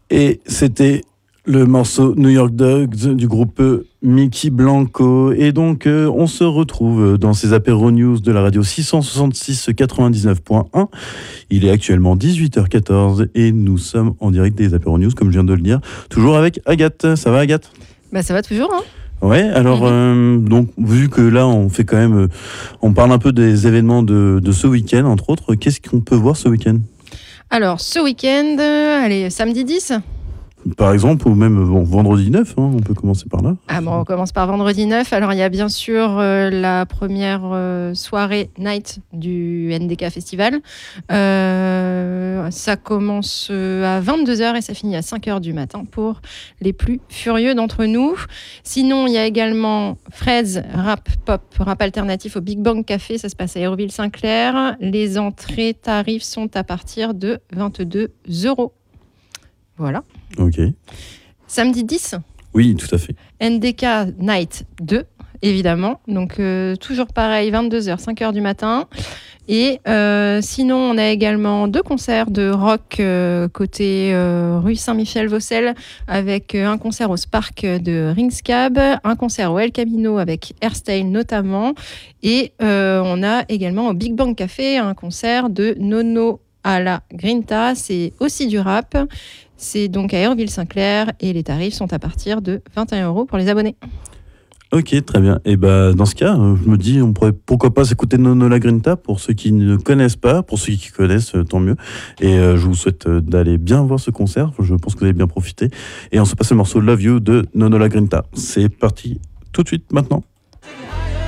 Et c'était le morceau New York Dogs du groupe Mickey Blanco. Et donc, on se retrouve dans ces apéros news de la radio 666 99.1. Il est actuellement 18h14 et nous sommes en direct des apéros news, comme je viens de le dire. Toujours avec Agathe. Ça va, Agathe ? Bah, ça va toujours, hein. Ouais, alors donc vu que là on fait quand même, on parle un peu des événements de ce week-end entre autres. Qu'est-ce qu'on peut voir ce week-end ? Alors ce week-end, allez, samedi 10. Par exemple, ou même vendredi 9, hein, on peut commencer par là. Ah bon, on commence par vendredi 9. Alors il y a bien sûr la première soirée night du NDK Festival. Ça commence à 22h et ça finit à 5h du matin pour les plus furieux d'entre nous. Sinon, il y a également Fred's Rap Pop, rap alternatif au Big Bang Café. Ça se passe à Hérouville-Saint-Clair. Les entrées tarifs sont à partir de 22 €. Voilà. Ok. Samedi 10. Oui, tout à fait. NDK Night 2, évidemment. Donc, toujours pareil, 22h, 5h du matin. Et sinon, on a également 2 concerts de rock côté rue Saint-Michel-Vaucel, avec un concert au Spark de Ringscab, un concert au El Camino avec Airstyle notamment. Et on a également au Big Bang Café un concert de Nono à la Grinta. C'est aussi du rap. C'est donc à Hérouville-Saint-Clair et les tarifs sont à partir de 21 € pour les abonnés. Ok, très bien. Et dans ce cas, je me dis, on pourrait pourquoi pas s'écouter Nono La Grinta pour ceux qui ne connaissent pas, pour ceux qui connaissent, tant mieux. Et je vous souhaite d'aller bien voir ce concert. Je pense que vous avez bien profité. Et on se passe le morceau Love You de Nono La Grinta. C'est parti tout de suite maintenant.